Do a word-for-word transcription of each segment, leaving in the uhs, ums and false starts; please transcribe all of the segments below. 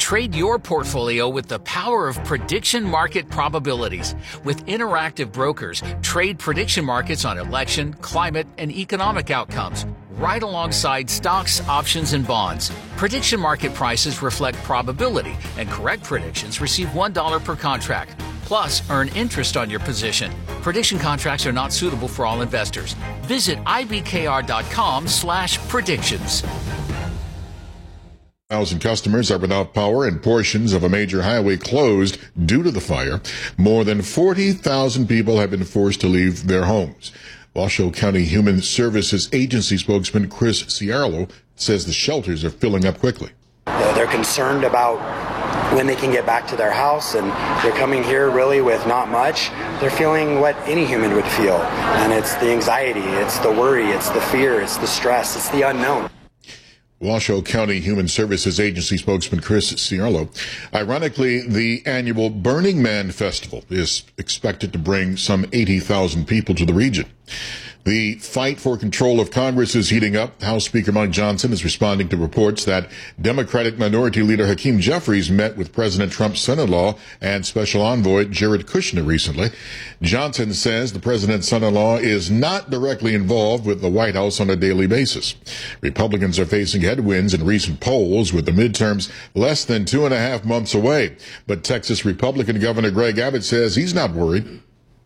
Trade your portfolio with the power of prediction market probabilities. With interactive brokers, trade prediction markets on election, climate, and economic outcomes, right alongside stocks, options, and bonds. Prediction market prices reflect probability, and correct predictions receive one dollar per contract. Plus, earn interest on your position. Prediction contracts are not suitable for all investors. Visit ibkr.com slash predictions. Thousand customers are without power and portions of a major highway closed due to the fire. More than forty thousand people have been forced to leave their homes. Washoe County Human Services Agency spokesman Chris Ciarlo says the shelters are filling up quickly. They're concerned about when they can get back to their house, and they're coming here really with not much. They're feeling what any human would feel, and it's the anxiety, it's the worry, it's the fear, it's the stress, it's the unknown. Washoe County Human Services Agency spokesman Chris Ciarlo. Ironically, the annual Burning Man Festival is expected to bring some eighty thousand people to the region. The fight for control of Congress is heating up. House Speaker Mike Johnson is responding to reports that Democratic Minority Leader Hakeem Jeffries met with President Trump's son-in-law and Special Envoy Jared Kushner recently. Johnson says the president's son-in-law is not directly involved with the White House on a daily basis. Republicans are facing headwinds in recent polls, with the midterms less than two and a half months away. But Texas Republican Governor Greg Abbott says he's not worried.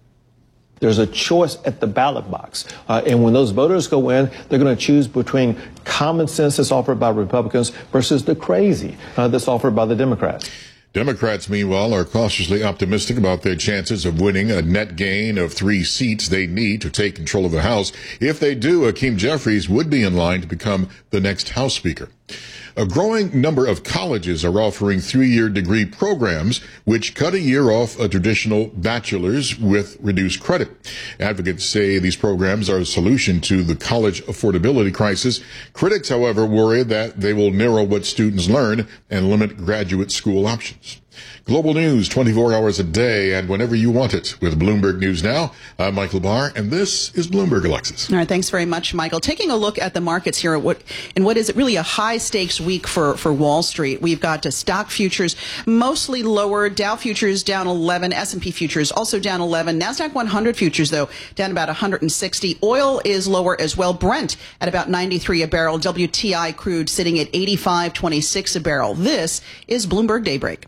There's a choice at the ballot box. Uh, and when those voters go in, they're going to choose between common sense that's offered by Republicans versus the crazy uh, that's offered by the Democrats. Democrats, meanwhile, are cautiously optimistic about their chances of winning a net gain of three seats they need to take control of the House. If they do, Hakeem Jeffries would be in line to become the next House Speaker. A growing number of colleges are offering three-year degree programs which cut a year off a traditional bachelor's with reduced credit. Advocates say these programs are a solution to the college affordability crisis. Critics, however, worry that they will narrow what students learn and limit graduate school options. Global news twenty-four hours a day and whenever you want it with Bloomberg News Now. I'm Michael Barr, and this is Bloomberg Alexis. All right, thanks very much, Michael. Taking a look at the markets here, at what and what is really a high-stakes week for, for Wall Street. We've got uh, stock futures mostly lower, Dow futures down eleven, S and P futures also down eleven, NASDAQ one hundred futures, though, down about one hundred sixty. Oil is lower as well, Brent at about ninety-three a barrel, W T I crude sitting at eighty-five twenty-six a barrel. This is Bloomberg Daybreak.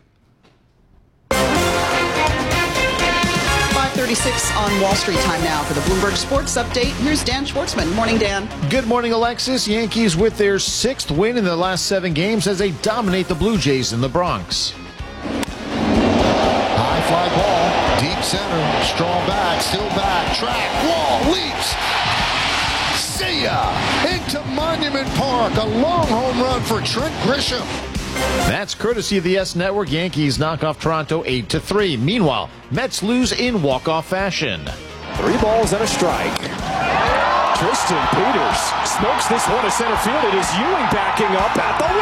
five thirty-six on Wall Street time now for the Bloomberg Sports Update. Here's Dan Schwartzman. Morning, Dan. Good morning, Alexis. Yankees with their sixth win in the last seven games as they dominate the Blue Jays in the Bronx. High fly ball, deep center, strong back, still back, track, wall, leaps. See ya! Into Monument Park, a long home run for Trent Grisham. That's courtesy of the S Network. Yankees knock off Toronto eight to three. Meanwhile, Mets lose in walk-off fashion. Three balls and a strike. Tristan Peters smokes this one to center field. It is Ewing backing up at the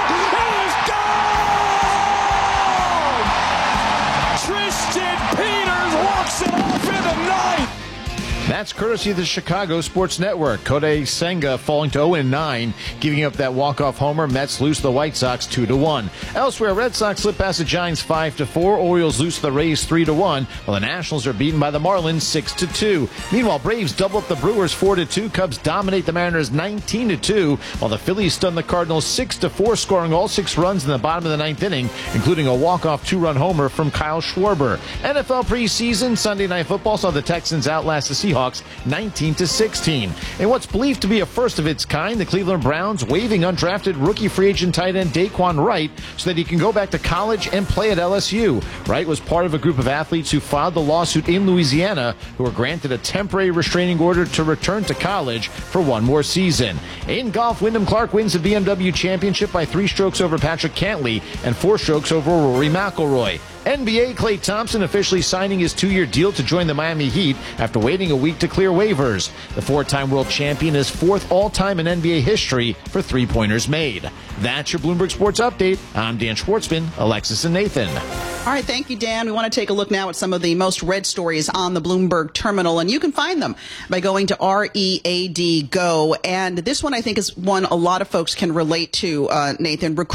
wall. It is gone! Tristan Peters walks it off in the ninth. That's courtesy of the Chicago Sports Network. Kodai Senga falling to oh and nine, giving up that walk-off homer. Mets lose the White Sox two to one. Elsewhere, Red Sox slip past the Giants five to four. Orioles lose the Rays three to one, while the Nationals are beaten by the Marlins six to two. Meanwhile, Braves double up the Brewers four to two. Cubs dominate the Mariners nineteen to two, while the Phillies stun the Cardinals six to four, scoring all six runs in the bottom of the ninth inning, including a walk-off two-run homer from Kyle Schwarber. N F L preseason Sunday Night Football saw the Texans outlast the Seahawks nineteen to sixteen. In what's believed to be a first of its kind, the Cleveland Browns waiving undrafted rookie free agent tight end Daquan Wright so that he can go back to college and play at L S U. Wright was part of a group of athletes who filed the lawsuit in Louisiana who were granted a temporary restraining order to return to college for one more season. In golf, Wyndham Clark wins the B M W Championship by three strokes over Patrick Cantley and four strokes over Rory McIlroy. N B A Klay Thompson officially signing his two-year deal to join the Miami Heat after waiting a week to clear waivers. The four-time world champion is fourth all-time in N B A history for three-pointers made. That's your Bloomberg Sports Update. I'm Dan Schwartzman, Alexis and Nathan. All right, thank you, Dan. We want to take a look now at some of the most read stories on the Bloomberg terminal, and you can find them by going to R E A D Go. And this one, I think, is one a lot of folks can relate to, uh, Nathan.